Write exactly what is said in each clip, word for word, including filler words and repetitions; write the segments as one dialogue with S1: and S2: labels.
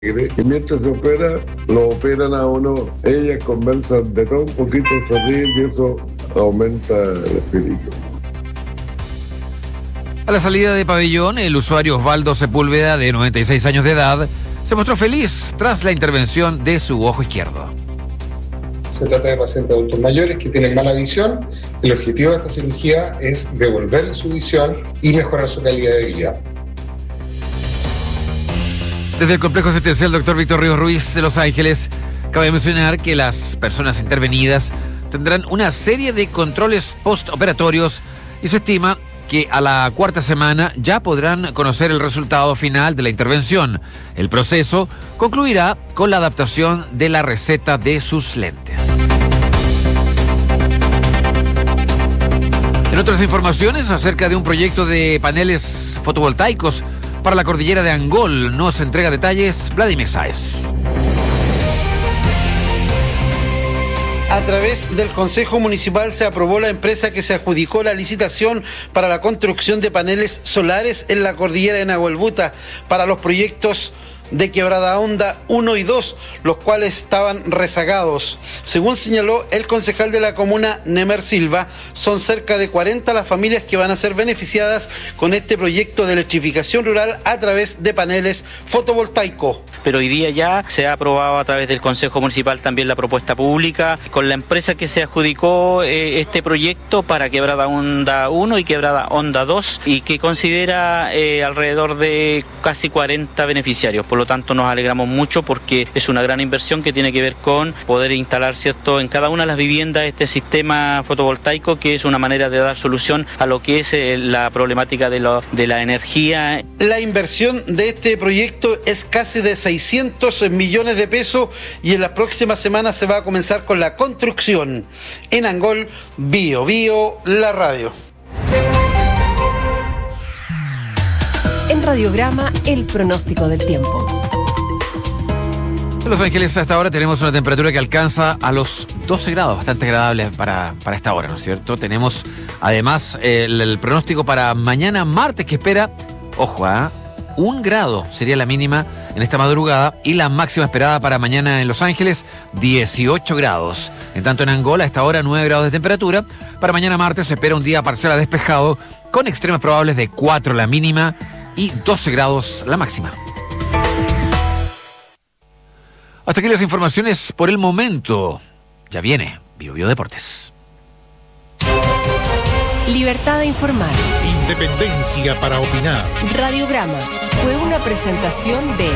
S1: Y mientras se opera, lo operan a uno, ellas conversan de todo un poquito, se ríen y eso aumenta el espíritu.
S2: A la salida de pabellón, el usuario Osvaldo Sepúlveda, de noventa y seis años de edad, se mostró feliz tras la intervención de su ojo izquierdo.
S3: Se trata de pacientes adultos mayores que tienen mala visión. El objetivo de esta cirugía es devolver su visión y mejorar su calidad de vida.
S2: Desde el complejo asistencial doctor Víctor Ríos Ruiz de Los Ángeles, cabe mencionar que las personas intervenidas tendrán una serie de controles postoperatorios y se estima que a la cuarta semana ya podrán conocer el resultado final de la intervención. El proceso concluirá con la adaptación de la receta de sus lentes. En otras informaciones acerca de un proyecto de paneles fotovoltaicos para la cordillera de Angol, nos entrega detalles Vladimir Sáez.
S4: A través del Consejo Municipal se aprobó la empresa que se adjudicó la licitación para la construcción de paneles solares en la cordillera de Nahuelbuta para los proyectos de Quebrada Honda uno y dos, los cuales estaban rezagados. Según señaló el concejal de la comuna, Nemer Silva, son cerca de cuarenta las familias que van a ser beneficiadas con este proyecto de electrificación rural a través de paneles fotovoltaicos.
S5: Pero hoy día ya se ha aprobado a través del Consejo Municipal también la propuesta pública con la empresa que se adjudicó eh, este proyecto para Quebrada Honda uno y Quebrada Honda dos y que considera eh, alrededor de casi cuarenta beneficiarios. Por lo tanto, nos alegramos mucho porque es una gran inversión que tiene que ver con poder instalar, ¿cierto?, en cada una de las viviendas este sistema fotovoltaico, que es una manera de dar solución a lo que es eh, la problemática de, lo, de la energía.
S4: La inversión de este proyecto es casi de seiscientos millones de pesos y en las próximas semanas se va a comenzar con la construcción. En Angol, Bio Bio, la radio.
S6: En Radiograma, el pronóstico del tiempo.
S2: En Los Ángeles hasta ahora tenemos una temperatura que alcanza a los doce grados, bastante agradable para, para esta hora, ¿no es cierto? Tenemos además el, el pronóstico para mañana martes que espera, ojo, ¿eh? un grado sería la mínima en esta madrugada y la máxima esperada para mañana en Los Ángeles, dieciocho grados. En tanto en Angola, a esta hora nueve grados de temperatura. Para mañana martes se espera un día parcial a despejado con extremas probables de cuatro la mínima y doce grados la máxima. Hasta aquí las informaciones por el momento. Ya viene Bio Bio Deportes.
S6: Libertad de informar.
S7: Independencia para opinar.
S6: Radiograma fue una presentación de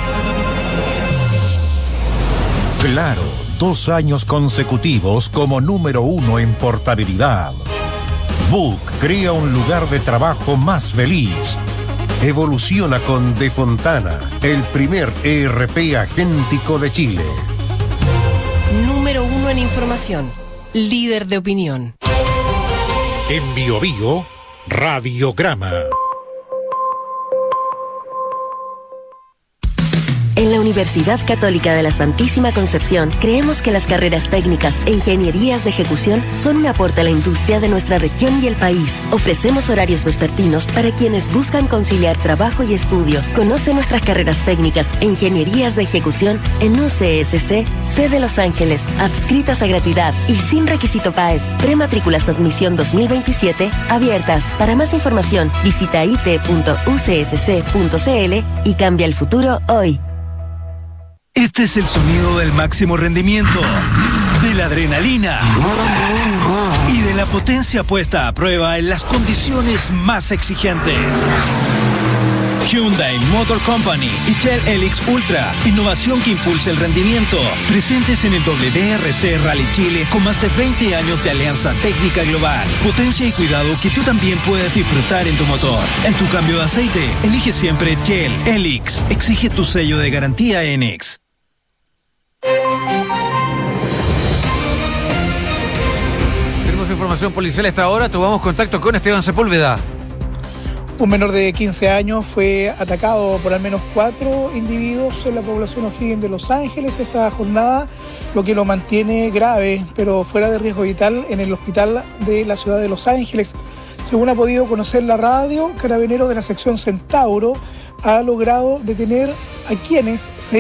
S7: Claro, dos años consecutivos como número uno en portabilidad. Book crea un lugar de trabajo más feliz. Evoluciona con De Fontana, el primer E R P agéntico de Chile.
S6: Número uno en información. Líder de opinión.
S7: En Bio Bio, Radiograma.
S8: En la Universidad Católica de la Santísima Concepción creemos que las carreras técnicas e ingenierías de ejecución son un aporte a la industria de nuestra región y el país. Ofrecemos horarios vespertinos para quienes buscan conciliar trabajo y estudio. Conoce nuestras carreras técnicas e ingenierías de ejecución en U C S C, sede Los Ángeles, adscritas a gratuidad y sin requisito P A E S. Prematrículas de admisión dos mil veintisiete abiertas. Para más información, visita i t punto u c s c punto c l y cambia el futuro hoy.
S9: Este es el sonido del máximo rendimiento, de la adrenalina y de la potencia puesta a prueba en las condiciones más exigentes. Hyundai Motor Company y Shell Helix Ultra, innovación que impulsa el rendimiento. Presentes en el W D R C Rally Chile con más de veinte años de alianza técnica global. Potencia y cuidado que tú también puedes disfrutar en tu motor. En tu cambio de aceite, elige siempre Shell Helix. Exige tu sello de garantía N X.
S2: Tenemos información policial a esta hora. Tomamos contacto con Esteban Sepúlveda.
S10: Un menor de quince años fue atacado por al menos cuatro individuos en la población O'Higgins de Los Ángeles esta jornada, lo que lo mantiene grave, pero fuera de riesgo vital, en el hospital de la ciudad de Los Ángeles. Según ha podido conocer la radio, carabineros de la sección Centauro ha logrado detener a quienes se